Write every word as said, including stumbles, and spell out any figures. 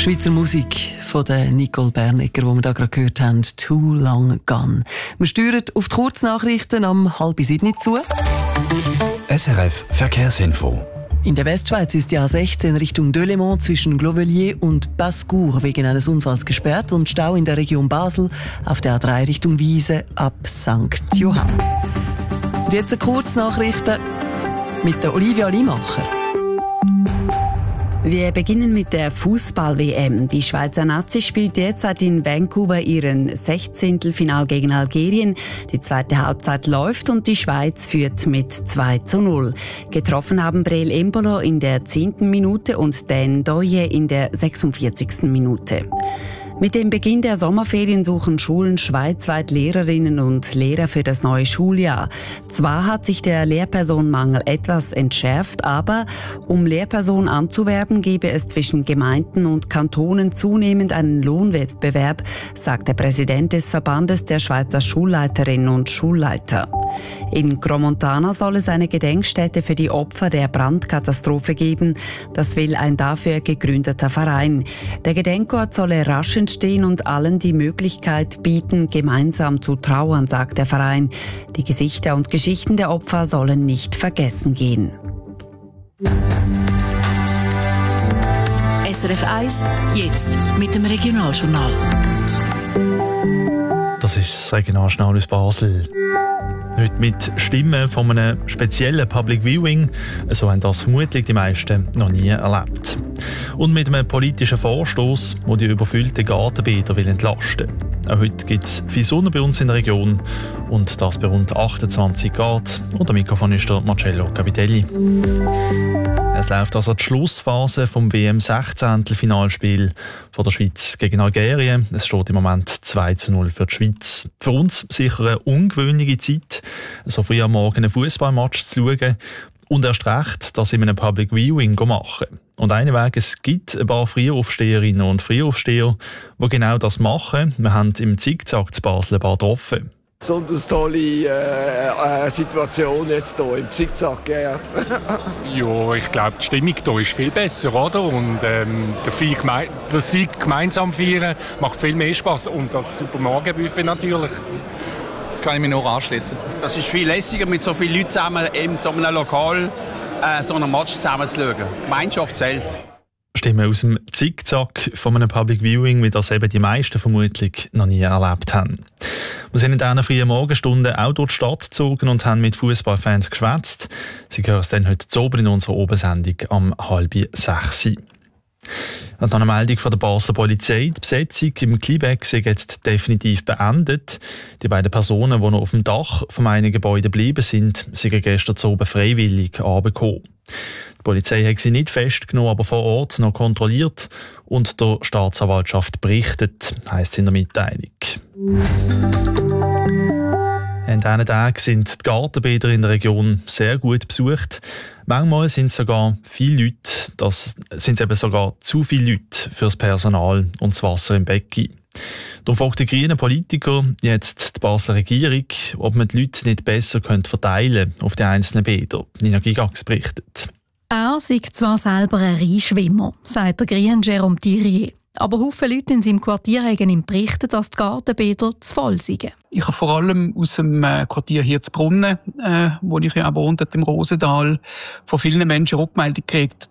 Schweizer Musik von der Nicole Bernecker, die wir da gerade gehört haben, «Too Long Gone». Wir steuern auf die Kurznachrichten am halb sieben zu. S R F Verkehrsinfo. In der Westschweiz ist die A sechzehn Richtung Delémont zwischen Glovelier und Bascour wegen eines Unfalls gesperrt und Stau in der Region Basel auf der A drei Richtung Wiese ab Sankt Johann. Und jetzt Kurznachrichten mit der Olivia Limacher. Wir beginnen mit der Fußball-W M. Die Schweizer Nazi spielt derzeit in Vancouver ihren Sechzehntelfinal gegen Algerien. Die zweite Halbzeit läuft und die Schweiz führt mit zwei zu null. Getroffen haben Breel Embolo in der zehnten Minute und Dan Doye in der sechsundvierzigsten Minute. Mit dem Beginn der Sommerferien suchen Schulen schweizweit Lehrerinnen und Lehrer für das neue Schuljahr. Zwar hat sich der Lehrpersonenmangel etwas entschärft, aber um Lehrpersonen anzuwerben, gebe es zwischen Gemeinden und Kantonen zunehmend einen Lohnwettbewerb, sagt der Präsident des Verbandes der Schweizer Schulleiterinnen und Schulleiter. In Gromontana soll es eine Gedenkstätte für die Opfer der Brandkatastrophe geben. Das will ein dafür gegründeter Verein. Der Gedenkort solle rasch entstehen und allen die Möglichkeit bieten, gemeinsam zu trauern, sagt der Verein. Die Gesichter und Geschichten der Opfer sollen nicht vergessen gehen. S R F eins, jetzt mit dem Regionaljournal. Das ist das Regionaljournal aus Basel. Heute mit Stimmen von einem speziellen Public Viewing, so haben das vermutlich die meisten noch nie erlebt. Und mit einem politischen Vorstoß, der die überfüllten Gartenbäder will entlasten will. Auch heute gibt es viel Sonne bei uns in der Region und das bei rund achtundzwanzig Grad. Und am Mikrofon ist der Marcello Capitelli. Es läuft also die Schlussphase vom W M-Sechzehntelfinalspiel von der Schweiz gegen Algerien. Es steht im Moment zwei zu null für die Schweiz. Für uns sicher eine ungewöhnliche Zeit, so früh am Morgen einen Fußballmatch zu schauen und erst recht, das in einem Public Viewing machen. Und einen Weg, es gibt ein paar Frühaufsteherinnen und Frühaufsteher, die genau das machen. Wir haben im Zickzack zu Basel ein paar getroffen. Besonders tolle äh, äh, Situation jetzt hier im Zickzack. Ja, ja, ich glaube, die Stimmung hier ist viel besser, oder? Und ähm, der, viel geme- der Sieg gemeinsam feiern macht viel mehr Spass. Und das Supermarktbuffet natürlich. Kann ich mich nur anschließen. Das ist viel lässiger, mit so vielen Leuten zusammen in so einem Lokal äh, so einen Match zusammen zu schauen. Gemeinschaft zählt. Stimmen aus dem Zickzack von einem Public Viewing, wie das eben die meisten vermutlich noch nie erlebt haben. Wir sind in diesen frühen Morgenstunden auch durch die Stadt gezogen und haben mit Fußballfans geschwätzt. Sie hören es dann heute oben in unserer Obersendung am halb sechs. Und noch eine Meldung von der Basler Polizei. Die Besetzung im Klibeck ist jetzt definitiv beendet. Die beiden Personen, die noch auf dem Dach von einem Gebäude geblieben sind, sind gestern zu oben freiwillig runtergekommen. Die Polizei hat sie nicht festgenommen, aber vor Ort noch kontrolliert und der Staatsanwaltschaft berichtet, heisst es in der Mitteilung. An diesen Tagen sind die Gartenbäder in der Region sehr gut besucht. Manchmal sind es sogar viele Leute, das sind eben sogar zu viele Leute für das Personal und das Wasser im Becken. Darum fragt der grüne Politiker jetzt die Basler Regierung, ob man die Leute nicht besser verteilen könnte auf die einzelnen Bäder. Nina Gigax berichtet. Er sei zwar selber ein Reinschwimmer, sagt der Grüne Jérôme Thirier. Aber viele Leute in seinem Quartier haben ihm berichtet, dass die Gartenbäder zu voll seien. Ich habe vor allem aus dem Quartier hier zu Brunnen, äh, wo ich ja wohne, im Rosental, von vielen Menschen Rückmeldung gekriegt,